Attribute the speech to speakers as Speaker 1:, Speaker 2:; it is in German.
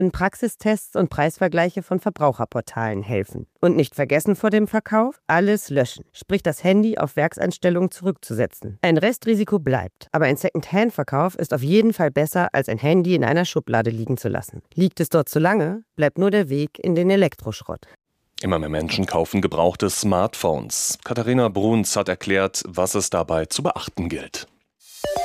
Speaker 1: Praxistests und Preisvergleiche von Verbraucherportalen helfen. Und nicht vergessen vor dem Verkauf, alles löschen, sprich das Handy auf Werkseinstellungen zurückzusetzen. Ein Restrisiko bleibt, aber ein Second-Hand-Verkauf ist auf jeden Fall besser, als ein Handy in einer Schublade liegen zu lassen. Liegt es dort zu lange, bleibt nur der Weg in den Elektroschrott.
Speaker 2: Immer mehr Menschen kaufen gebrauchte Smartphones. Katharina Bruns hat erklärt, was es dabei zu beachten gilt.